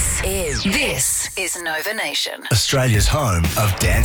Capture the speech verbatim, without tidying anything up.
This is this is Nova Nation. Australia's home of dance